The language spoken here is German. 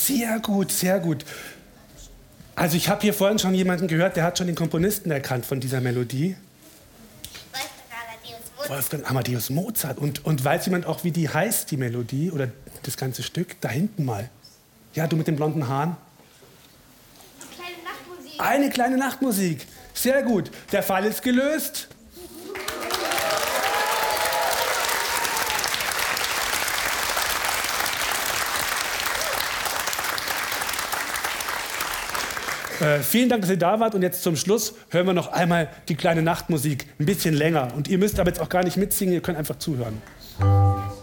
Sehr gut, sehr gut. Also ich habe hier vorhin schon jemanden gehört, der hat schon den Komponisten erkannt von dieser Melodie. Wolfgang Amadeus Mozart. Und weiß jemand auch, wie die heißt, die Melodie oder das ganze Stück? Da hinten mal. Ja, du mit den blonden Haaren. Kleine Nachtmusik. Eine kleine Nachtmusik. Sehr gut. Der Fall ist gelöst. Vielen Dank, dass ihr da wart. Und jetzt zum Schluss hören wir noch einmal die kleine Nachtmusik. Ein bisschen länger. Und ihr müsst aber jetzt auch gar nicht mitsingen, ihr könnt einfach zuhören.